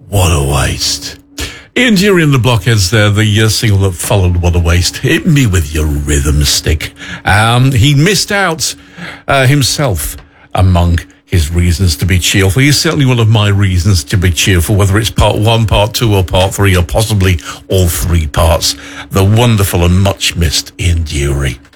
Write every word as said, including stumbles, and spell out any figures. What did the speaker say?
What a waste. Ian Dury and the Blockheads there, the uh, single that followed What a Waste. Hit me with your rhythm stick. Um, he missed out uh, himself among his reasons to be cheerful. He's certainly one of my reasons to be cheerful, whether it's part one, part two, or part three, or possibly all three parts. The wonderful and much missed Ian Dury.